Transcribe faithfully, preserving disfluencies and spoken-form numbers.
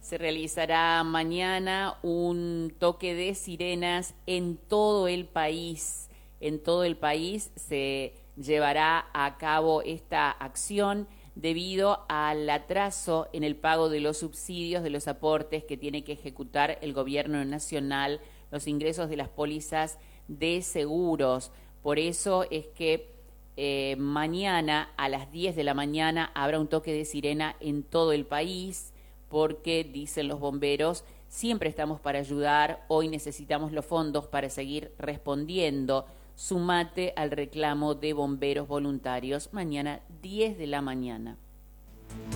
Se realizará mañana un toque de sirenas en todo el país. En todo el país se llevará a cabo esta acción debido al atraso en el pago de los subsidios, de los aportes que tiene que ejecutar el gobierno nacional, los ingresos de las pólizas de seguros. Por eso es que eh, mañana a las diez de la mañana habrá un toque de sirena en todo el país, porque, dicen los bomberos, siempre estamos para ayudar, hoy necesitamos los fondos para seguir respondiendo. Sumate al reclamo de bomberos voluntarios mañana diez de la mañana.